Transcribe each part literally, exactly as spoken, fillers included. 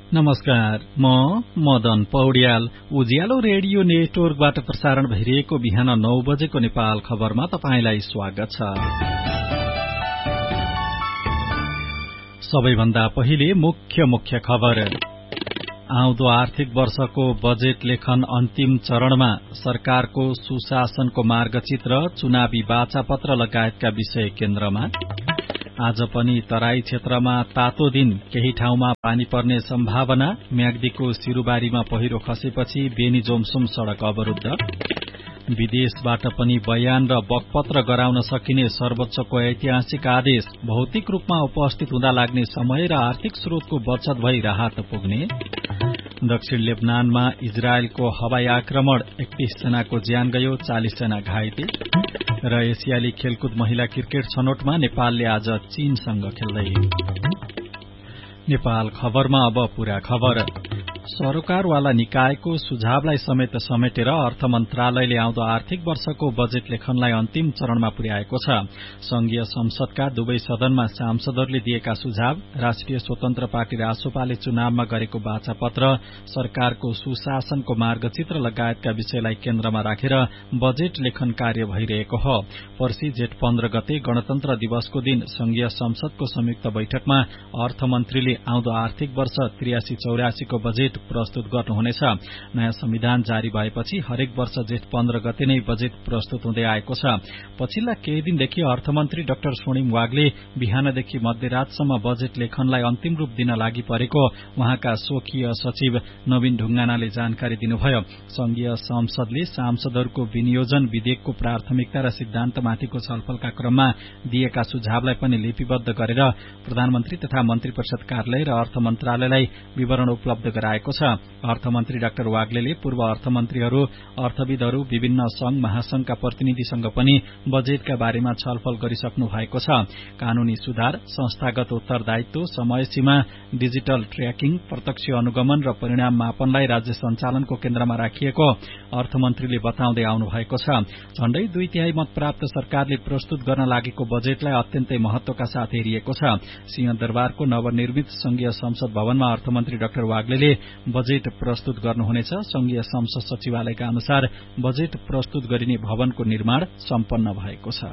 नमस्कार, म मदन पौड्याल। उज्यालो रेडियो नेटवर्कबाट प्रसारण भइरहेको बिहान नौ बजेको नेपाल खबरमा तपाईंलाई स्वागत छ। सबैभन्दा पहिले मुख्य मुख्य खबर। आउँदो आर्थिक वर्षको बजेट लेखन अन्तिम चरणमा। सरकारको सुशासनको मार्गचित्र, चुनावी बाचापत्र लगायतका विषय केन्द्रमा। आज पनि तराई क्षेत्रमा तातो दिन, केही ठाउँमा पानी पर्ने सम्भावना। म्याग्दीको सिरुबारीमा पहिरो खसेपछि बेनी जोमसोम सड़क अवरुद्ध। विदेशबाट पनि बयान र बकपत्र गराउन सकिने सर्वोच्चको ऐतिहासिक आदेश। भौतिक रूपमा उपस्थित हुँदा लाग्ने समय र आर्थिक स्रोतको बचत भई राहत पुग्ने। दक्षिण लेबनानमा इजरायलको हवाई आक्रमण, एकतीस जनाको ज्यान गयो, चालिस जना घाइते। र एसियाली खेलकुद महिला क्रिकेट छनौटमा नेपालले आज चीनसँग खेल्दै। नेपाल खबरमा अब पूरा खबर। सरकारवाला निकायको सुझावलाई समेत समेटेर अर्थ मन्त्रालयले आउँदो आर्थिक वर्षको बजेट लेखनलाई अन्तिम चरणमा पुर्याएको छ। संघीय संसदका दुवै सदनमा सांसदहरूले दिएका सुझाव, राष्ट्रिय स्वतन्त्र पार्टी रासोपाले चुनावमा गरेको बाचापत्र, सरकारको सुशासनको मार्गचित्र लगायतका विषयलाई केन्द्रमा राखेर बजेट लेखन कार्य भइरहेको हो। पर्सि जेठ पन्ध्र गते गणतन्त्र दिवसको दिन संघीय संसदको संयुक्त बैठकमा अर्थमन्त्रीले आउँदो आर्थिक वर्ष त्रियासी चौरासीको बजेट प्रस्तुत गर्नुहुनेछ। नयाँ संविधान जारी भएपछि हरेक वर्ष जेठ पन्ध्र गते नै बजेट प्रस्तुत हुँदै आएको छ। पछिल्ला केही दिनदेखि अर्थमन्त्री डाक्टर स्वर्णिम वाग्ले बिहानदेखि मध्यरातसम्म बजेट लेखनलाई अन्तिम रूप दिन लागि परेको उहाँका स्वकीय सचिव नवीन ढुङ्गानाले जानकारी दिनुभयो। संघीय संसदले सांसदहरूको विनियोजन विधेयकको प्राथमिकता र सिद्धान्तमाथिको छलफलका क्रममा दिएका सुझावलाई पनि लिपिबद्ध गरेर प्रधानमन्त्री तथा मन्त्री परिषद कार्यालय र अर्थ मन्त्रालयलाई विवरण उपलब्ध गराएको छ। अर्थमन्त्री डाक्टर वाग्लेले पूर्व अर्थमन्त्रीहरू, अर्थविदहरू, विभिन्न संघ महासंघका प्रतिनिधिसँग पनि बजेटका बारेमा छलफल गरिसक्नु भएको छ। कानूनी सुधार, संस्थागत उत्तरदायित्व, समय सीमा, डिजिटल ट्र्याकिङ, प्रत्यक्ष अनुगमन र परिणाम मापनलाई राज्य सञ्चालनको केन्द्रमा राखिएको अर्थमन्त्रीले बताउँदै आउनु भएको छ। झण्डै दुई तिहाई मत प्राप्त सरकारले प्रस्तुत गर्न लागेको बजेटलाई अत्यन्तै महत्वका साथ हेरिएको छ। सिंहदरबारको नवनिर्मित संघीय संसद भवनमा अर्थमन्त्री डाक्टर वाग्लेले बजेट प्रस्तुत गर्नुहुनेछ। संघीय संसद सचिवालयका अनुसार बजेट प्रस्तुत गरिने भवनको निर्माण सम्पन्न भएको छ।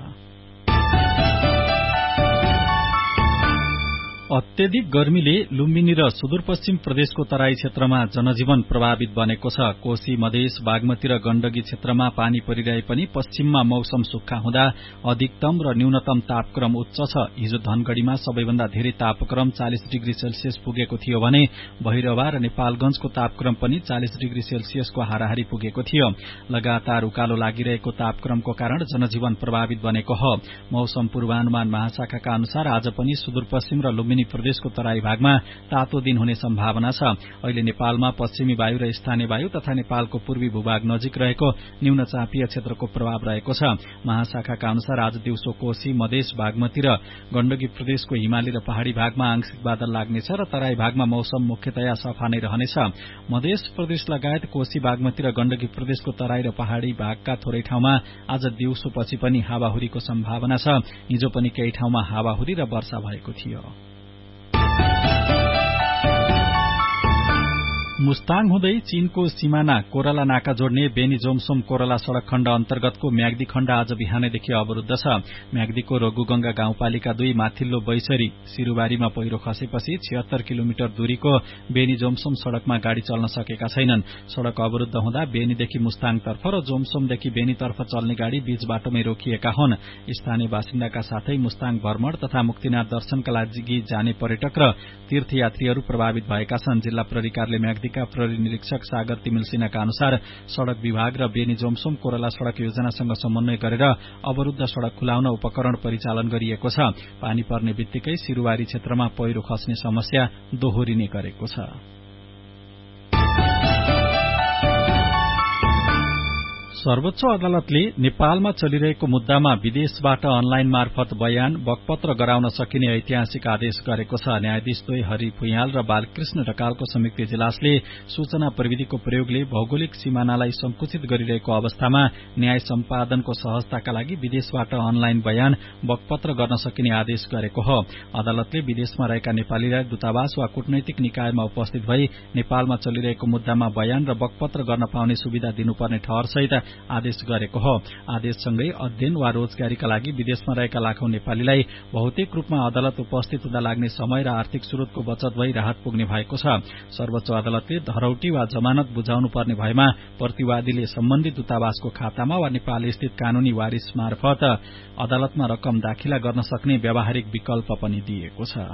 अत्यधिक गर्मीले लुम्बिनी र सुदूरपश्चिम प्रदेशको तराई क्षेत्रमा जनजीवन प्रभावित बनेको छ। कोशी, मधेस, बागमती र गण्डकी क्षेत्रमा पानी परिरहे पनि पश्चिममा मौसम सुक्खा हुँदा अधिकतम र न्यूनतम तापक्रम उच्च छ। हिजो धनगढ़ीमा सबैभन्दा धेरै तापक्रम चालिस डिग्री सेल्सियस पुगेको थियो भने भैरवा र नेपालगंजको तापक्रम पनि चालिस डिग्री सेल्सियसको हाराहारी पुगेको थियो। लगातार उकालो लागिरहेको तापक्रमको कारण जनजीवन प्रभावित बनेको हो। मौसम पूर्वानुमान महाशाखाका अनुसार आज पनि सुदूरपश्चिम र लुम्बिनी प्रदेशको तराई भागमा तातो दिन हुने सम्भावना छ। अहिले नेपालमा पश्चिमी वायु र स्थानीय वायु तथा नेपालको पूर्वी भूभाग नजिक रहेको न्यून चापीय क्षेत्रको प्रभाव रहेको छ। महाशाखाका अनुसार आज दिउँसो कोशी, मधेस, बागमती र गण्डकी प्रदेशको हिमाली र पहाड़ी भागमा आंशिक बादल लाग्नेछ र तराई भागमा मौसम मुख्यतया सफा नै रहनेछ। मधेस प्रदेश लगायत कोशी, बागमती र गण्डकी प्रदेशको तराई र पहाड़ी भागका थोरै ठाउँमा आज दिउँसोपछि पनि हावाहुरीको सम्भावना छ। हिजो पनि केही ठाउँमा हावाहुरी र वर्षा भएको थियो। मुस्ताङ हुँदै चीनको सिमाना कोरला नाका जोड्ने बेनी जोमसोम कोरला सड़क खण्ड अन्तर्गतको म्याग्दी खण्ड आज बिहानैदेखि अवरुद्ध छ। म्याग्दीको रघुगंगा गाउँपालिका दुई माथिल्लो बैसरी सिरुबारीमा पहिरो खसेपछि छिहत्तर किलोमिटर दूरीको बेनी जोमसोम सड़कमा गाड़ी चल्न सकेका छैनन्। सड़क अवरुद्ध हुँदा बेनीदेखि मुस्ताङतर्फ र जोमसोमदेखि बेनीतर्फ चल्ने गाड़ी बीच बाटोमै रोकिएका हुन्। स्थानीय बासिन्दाका साथै मुस्ताङ भ्रमण तथा मुक्तिनाथ दर्शनका लागि जाने पर्यटक र तीर्थयात्रीहरू प्रभावित भएका छन्। जिल्ला प्रहरी कार्यालय म्याग्दी का प्रहरी निरीक्षक सागर तिमिल सिन्हाका अनुसार सड़क विभाग र बेनी जोमसोम कोरला सड़क योजनासँग समन्वय गरेर अवरुद्ध सड़क खुलाउन उपकरण परिचालन गरिएको छ। पानी पर्ने बित्तिकै सिरुवारी क्षेत्रमा पहिरो खस्ने समस्या दोहोरिने गरेको छ। सर्वोच्च अदालतले नेपालमा चलिरहेको मुद्दामा विदेशबाट अनलाइन मार्फत बयान बकपत्र गराउन सकिने ऐतिहासिक आदेश गरेको छ। न्यायाधीश द्वय हरि भुइँयाल र बालकृष्ण ढकालको संयुक्त इजलासले सूचना प्रविधिको प्रयोगले भौगोलिक सीमानालाई संकुचित गरिरहेको अवस्थामा न्याय सम्पादनको सहजताका लागि विदेशबाट अनलाइन बयान बकपत्र गर्न सकिने आदेश गरेको हो। अदालतले विदेशमा रहेका नेपालीलाई दूतावास वा कूटनैतिक निकायमा उपस्थित भई नेपालमा चलिरहेको मुद्दामा बयान र बकपत्र गर्न पाउने सुविधा दिनुपर्ने ठहरसहित आदेश गरेको हो। आदेशसँगै अध्ययन वा रोजगारीका लागि विदेशमा रहेका लाखौं नेपालीलाई भौतिक रूपमा अदालत उपस्थित हुँदा लाग्ने समय र आर्थिक स्रोतको बचत भई राहत पुग्ने भएको छ। सर्वोच्च अदालतले धरौटी वा जमानत बुझाउनु पर्ने भएमा प्रतिवादीले सम्बन्धित दूतावासको खातामा वा नेपाल स्थित कानूनी वारिस मार्फत अदालतमा रकम दाखिला गर्न सक्ने व्यावहारिक विकल्प पनि दिएको छ।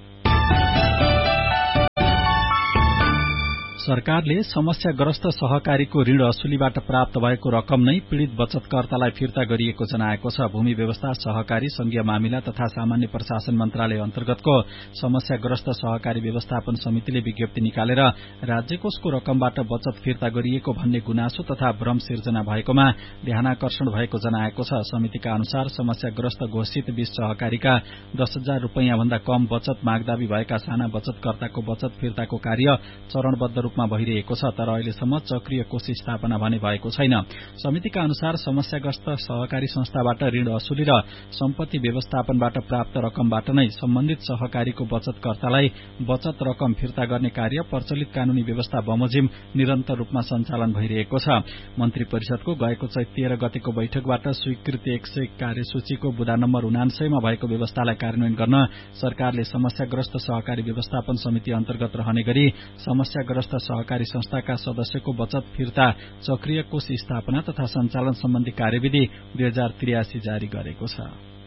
सरकारले समस्याग्रस्त सहकारीको ऋण असुलीबाट प्राप्त भएको रकम नै पीड़ित बचतकर्तालाई फिर्ता गरिएको जनाएको छ। भूमि व्यवस्था, सहकारी, संघीय मामिला तथा सामान्य प्रशासन मन्त्रालय अन्तर्गतको समस्याग्रस्त सहकारी व्यवस्थापन समितिले विज्ञप्ति निकालेर राज्य कोषको रकमबाट बचत फिर्ता गरिएको भन्ने गुनासो तथा भ्रम सिर्जना भएकोमा ध्यानाकर्षण भएको जनाएको छ। समितिका अनुसार समस्याग्रस्त घोषित बीस सहकारीका दस हजार रूपियाँ भन्दा कम बचत मागदावी भएका साना बचतकर्ताको बचत फिर्ताको कार्य चरणबद्ध रूपमा भइरहेको छ, तर अहिलेसम्म चक्रीय कोष स्थापना भने भएको छैन। समितिका अनुसार समस्याग्रस्त सहकारी संस्थाबाट ऋण असुली र सम्पत्ति व्यवस्थापनबाट प्राप्त रकमबाट नै सम्बन्धित सहकारीको बचतकर्तालाई बचत रकम फिर्ता गर्ने कार्य प्रचलित कानूनी व्यवस्था बमोजिम निरन्तर रूपमा सञ्चालन भइरहेको छ। मन्त्री परिषदको गएको चैत तेह्र गतेको बैठकबाट स्वीकृत एक सय कार्यसूचीको बुदा नम्बर उनान्सयमा भएको व्यवस्थालाई कार्यान्वयन गर्न सरकारले समस्याग्रस्त सहकारी व्यवस्थापन समिति अन्तर्गत रहने गरी समस्याग्रस्त सहकारी संस्थाका सदस्यको बचत फिर्ता चक्रीय कोष स्थापना तथा सञ्चालन सम्बन्धी कार्यविधि दुई हजार त्रियासी जारी गरेको छ।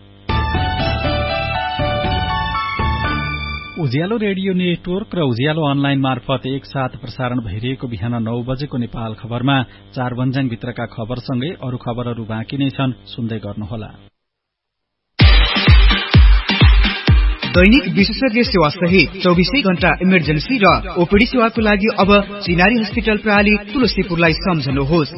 उज्यालो रेडियो नेटवर्क र उज्यालो अनलाइन मार्फत एकसाथ प्रसारण भइरहेको बिहान नौ बजेको नेपाल खबरमा चार भन्ज्याङभित्रका खबरसँगै अरू खबरहरू बाँकी नै छन्, सुन्दै गर्नुहोला। दैनिक विशेषज्ञ सेवा सहित चौबीसै घण्टा इमर्जेन्सी र ओपीडी सेवाको लागि अब चिनारी हस्पिटल प्रणाली तुलसीपुरलाई सम्झनुहोस्।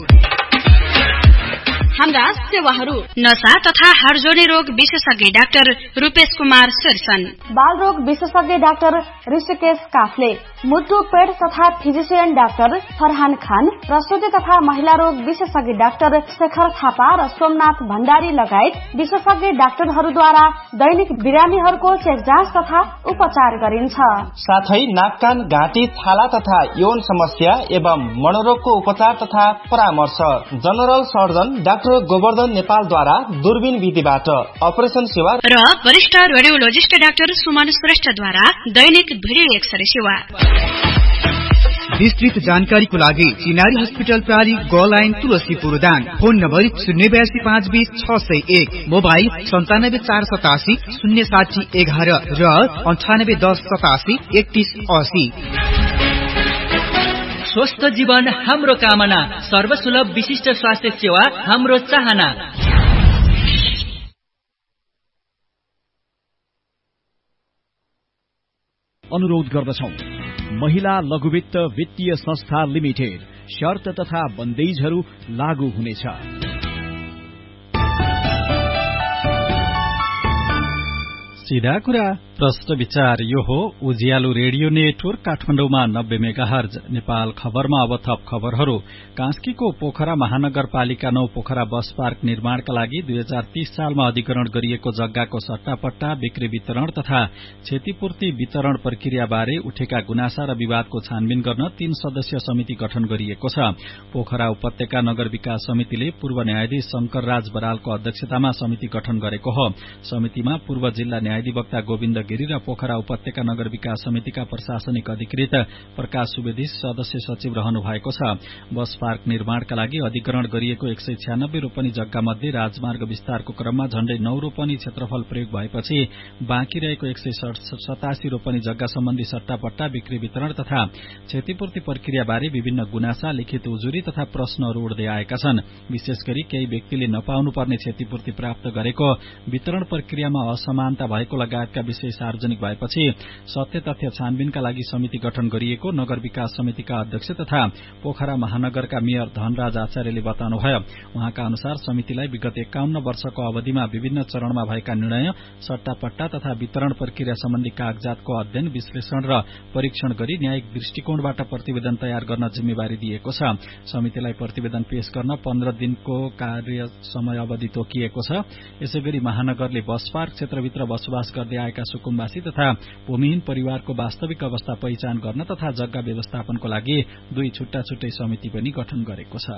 हाम्रा सेवाहरू नशा तथा हाडजोर्नी रोग विशेषज्ञ डाक्टर रूपेश कुमार शेरसन, बाल रोग विशेषज्ञ डाक्टर ऋषिकेश काफले, मुटु पेट तथा फिजिशियन डाक्टर फरहान खान, प्रसुति तथा महिला रोग विशेषज्ञ डाक्टर शेखर थापा र सोमनाथ भण्डारी लगायत विशेषज्ञ डाक्टरहरूद्वारा दैनिक बिरामीहरूको चेक जाँच तथा उपचार गरिन्छ। साथै नाक कान घाँटी छाला तथा यौन समस्या एवं मनोरोगको उपचार तथा परामर्श जनरल सर्जन डाक्टर गोवर्धन नेपालद्वारा दूरबीन विधिबाट अपरेसन सेवा र वरिष्ठ रेडियोलोजिस्ट डाक्टर सुमन श्रेष्ठद्वारा दैनिक भिडियो एक्सरे सेवा। विस्तृत जानकारीको लागि चिनारी हस्पिटल प्रणाली ग line Tulsipur Dang, phone number शून्य बयासी पाँच बीस छ सय एक, मोबाइल सन्तानब्बे चार सतासी शून्य साठी एघार र अन्ठानब्बे दस सतासी एकतीस असी। स्वस्थ जीवन हाम्रो कामना, सर्वसुलभ विशिष्ट स्वास्थ्य सेवा हाम्रो चाहना। अनुरोध गर्दछौं, महिला लघुवित्त वित्तीय संस्था लिमिटेड शर्त तथा बन्देजहरू लागू हुनेछ। सीधा कुरा प्रश्न विचार यो हो उज्यालो रेडियो नेटवर्क काठमाडौँमा नब्बे मेगाहर्ज। नेपाल खबरमा अब थप खबरहरू। कास्कीको पोखरा महानगरपालिका नौ पोखरा बस पार्क निर्माणका लागि दुई हजार तीस सालमा अधिग्रहण गरिएको जग्गाको सट्टापट्टा बिक्री वितरण तथा क्षतिपूर्ति वितरण प्रक्रियाबारे उठेका गुनासा र विवादको छानबिन गर्न तीन सदस्यीय समिति गठन गरिएको छ। पोखरा उपत्यका नगर विकास समितिले पूर्व न्यायाधीश शंकर राज बरालको अध्यक्षतामा समिति गठन गरेको हो। समितिमा पूर्व जिल्ला न्यायाधिवक्ता गोविन्द गिरी र पोखरा उपत्यका नगर विकास समितिका प्रशासनिक अधिकृत प्रकाश सुवेदी सदस्य सचिव रहनु भएको छ। बस पार्क निर्माणका लागि अधिग्रहण गरिएको एक सय छ्यानब्बे रोपनी जग्गा मध्ये राजमार्ग विस्तारको क्रममा झण्डै नौ रोपनी क्षेत्रफल प्रयोग भएपछि बाँकी रहेको एक सय सतासी रोपनी जग्गा सम्बन्धी सट्टापट्टा बिक्री वितरण तथा क्षतिपूर्ति प्रक्रियाबारे विभिन्न गुनासा, लिखित उजुरी तथा प्रश्नहरू उठ्दै आएका छन्। विशेष गरी केही व्यक्तिले नपाउनुपर्ने क्षतिपूर्ति प्राप्त गरेको, वितरण प्रक्रियामा असमानता भएको लगायतका विषय सार्वजनिक भएपछि सत्य तथ्य छानबिनका लागि समिति गठन गरिएको नगर विकास समितिका अध्यक्ष तथा पोखरा महानगरका मेयर धनराज आचार्यले बताउनुभयो। उहाँका अनुसार समितिलाई विगत एकाउन्न वर्षको अवधिमा विभिन्न चरणमा भएका निर्णय, सट्टापट्टा तथा वितरण प्रक्रिया सम्बन्धी कागजातको अध्ययन, विश्लेषण र परीक्षण गरी न्यायिक दृष्टिकोणबाट प्रतिवेदन तयार गर्न जिम्मेवारी दिएको छ। समितिलाई प्रतिवेदन पेश गर्न पन्ध्र दिनको कार्य समय अवधि तोकिएको छ। यसैगरी महानगरले बस पार्क क्षेत्रभित्र बसोबास गर्दै आएका सुकुम्बासी तथा भूमिहीन परिवारको वास्तविक अवस्था पहिचान गर्न तथा जग्गा व्यवस्थापनको लागि दुई छुट्टा छुट्टै समिति पनि गठन गरेको छ।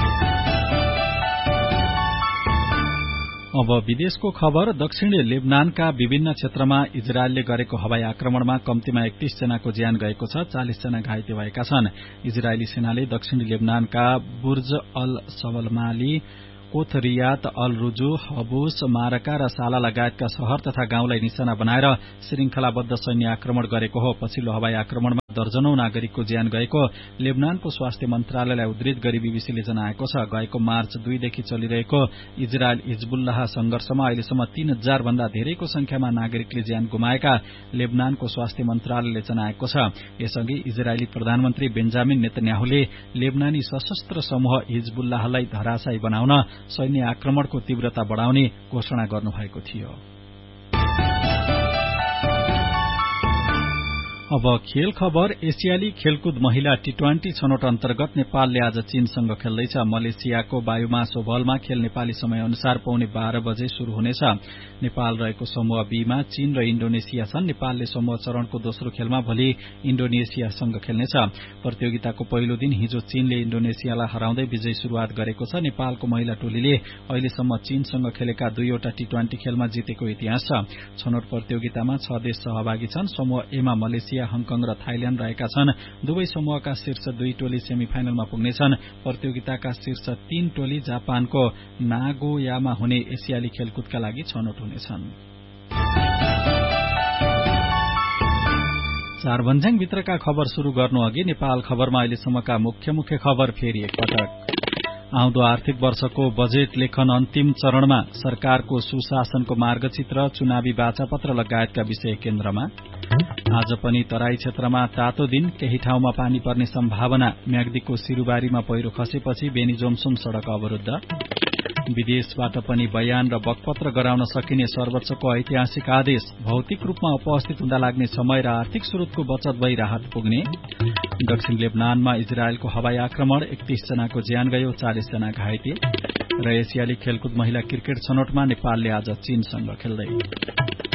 अब विदेशको खबर। दक्षिणी लेबनानका विभिन्न क्षेत्रमा इजरायलले गरेको हवाई आक्रमणमा कम्तीमा एकतीस जनाको ज्यान गएको छ, चालिस जना घाइते भएका छन्। इजरायली सेनाले दक्षिणी लेबनानका बुर्ज अल सवलमाली, कोथरियात, अल रुजु, हबुस, मारका र साला लगायतका शहर तथा गाउँलाई निशाना बनाएर श्रृंखलाबद्ध सैन्य आक्रमण गरेको हो। पछिल्लो हवाई आक्रमणमा दर्जनौं नागरिकको ज्यान गएको लेबनानको स्वास्थ्य मन्त्रालयलाई उद्धृत गरी बीबीसीले जनाएको छ। गएको मार्च दुईदेखि चलिरहेको इजरायल हिजबुल्लाह संघर्षमा अहिलेसम्म तीन हजार भन्दा धेरैको संख्यामा नागरिकले ज्यान गुमाएका लेबनानको स्वास्थ्य मन्त्रालयले जनाएको छ। यसअघि इजरायली प्रधानमन्त्री बेन्जामिन नेतन्याहुले लेबनानी सशस्त्र समूह हिजबुल्लाहलाई धराशायी बनाउन सैन्य आक्रमणको तीव्रता बढ़ाउने घोषणा गर्नुभएको थियो। अब खेल खबर। एसियाली खेलकुद महिला टी ट्वेन्टी छनौट अन्तर्गत नेपालले आज चीनसँग खेल्दैछ। मलेसियाको बायोमास ओभलमा खेल नेपाली समय अनुसार पौने बाह्र बजे शुरू हुनेछ। नेपाल रहेको समूह बीमा चीन र इण्डोनेसिया छन्। नेपालले समूह चरणको दोस्रो खेलमा भोलि इण्डोनेसियासँग खेल्नेछ। प्रतियोगिताको पहिलो दिन हिजो चीनले इण्डोनेसियालाई हराउँदै विजयी शुरूआत गरेको छ। नेपालको महिला टोलीले अहिलेसम्म चीनसँग खेलेका दुईवटा टी ट्वेन्टी खेलमा जितेको इतिहास छ। छनौट प्रतियोगितामा छ देश सहभागी छन्। समूह एमा मलेसिया, हङकङ र थाइल्याण्ड रहेका छन्। दुवै समूहका शीर्ष दुई टोली सेमी फाइनलमा पुग्नेछन्। प्रतियोगिताका शीर्ष तीन टोली जापानको नागोयामा हुने एसियाली खेलकुदका लागि छनौट हुनेछन्। चारभन्ज्याङ भित्रका खबर शुरू गर्नु अघि नेपाल खबरमा अहिलेसम्मका मुख्य मुख्य खबर फेरि एकपटक। आउँदो आर्थिक वर्षको बजेट लेखन अन्तिम चरणमा। सरकारको सुशासनको मार्गचित्र, चुनावी बाचापत्र लगायतका विषय केन्द्रमा। आज पनि तराई क्षेत्रमा तातो दिन, केही ठाउँमा पानी पर्ने सम्भावना। म्याग्दीको सिरुबारीमा पहिरो खसेपछि बेनी जोमसोम सड़क अवरुद्ध। विदेशबाट पनि बयान र बकपत्र गराउन सकिने सर्वोच्चको ऐतिहासिक आदेश। भौतिक रूपमा उपस्थित हुँदा लाग्ने समय र आर्थिक स्रोतको बचत भई राहत पुग्ने। दक्षिण लेबनानमा इजरायलको हवाई आक्रमण, एकतीस जनाको ज्यान गयो, चालिस जना घाइते। र एसियाली खेलकुद महिला क्रिकेट छनौटमा नेपालले आज चीनसँग खेल्दै।